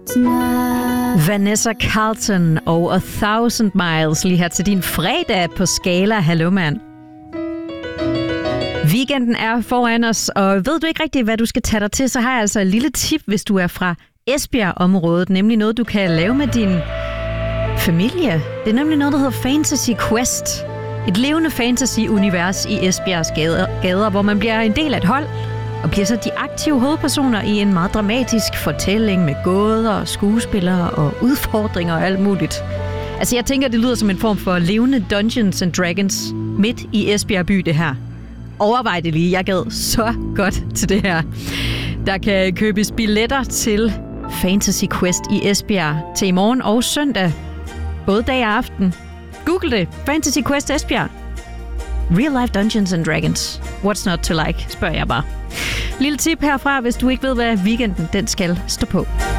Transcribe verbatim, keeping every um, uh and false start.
Vanessa Carlton og A Thousand Miles lige her til din fredag på Skala. Hallo, mand. Weekenden er foran os, og ved du ikke rigtig, hvad du skal tage dig til, så har jeg altså et lille tip, hvis du er fra Esbjerg-området, nemlig noget, du kan lave med din familie. Det er nemlig noget, der hedder Fantasy Quest. Et levende fantasy-univers i Esbjergs gader, gader, hvor man bliver en del af et hold, og bliver så de aktive hovedpersoner i en meget dramatisk fortælling med gåder, skuespillere og udfordringer og alt muligt. Altså, jeg tænker, det lyder som en form for levende Dungeons and Dragons midt i Esbjerg by, det her. Overvej det lige. Jeg gad så godt til det her. Der kan købes billetter til Fantasy Quest i Esbjerg til i morgen og søndag. Både dag og aften. Google det. Fantasy Quest Esbjerg. Real life Dungeons and Dragons. What's not to like, spørger jeg bare. Lille tip herfra, hvis du ikke ved, hvad weekenden den skal stå på.